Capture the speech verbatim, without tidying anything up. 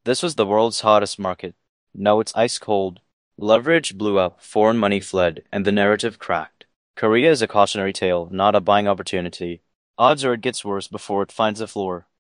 This was the world's hottest market. Now it's ice cold. Leverage blew up, foreign money fled, and the narrative cracked. Korea is a cautionary tale, not a buying opportunity. Odds are it gets worse before it finds the floor.